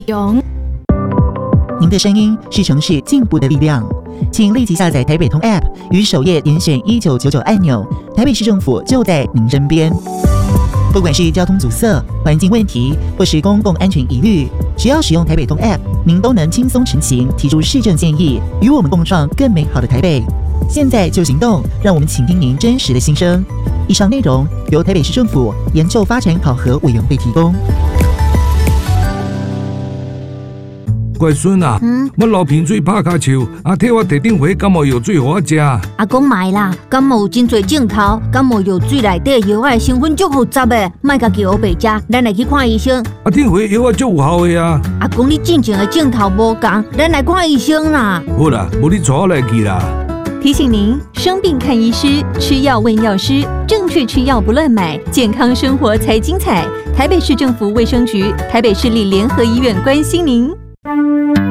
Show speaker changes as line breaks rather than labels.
勇，
您的声音是城市进步的力量，请立即下载台北通 App， 于首页点选1999按钮，台北市政府就在您身边。不管是交通阻塞、环境问题，或是公共安全疑虑，只要使用台北通 App， 您都能轻松陈情，提出市政建议，与我们共创更美好的台北。现在就行动，让我们倾听您真实的心声。以上内容由台北市政府研究发展考核委员会提供。
乖孙啊，我流鼻水拍骹笑，替我地顶回感冒药水给我吃。
阿公买啦，感冒有真侪症头，感冒药水内底药的成分足复杂的，莫家己学白食，咱来去看医生。
顶回药足有效的啊。
阿公你进前的症头无同，咱来看医生啦。
好啦，无你带我来去啦。
提醒您：生病看医师，吃药问药师，正确吃药不乱买，健康生活才精彩。台北市政府卫生局、台北市立联合医院关心您。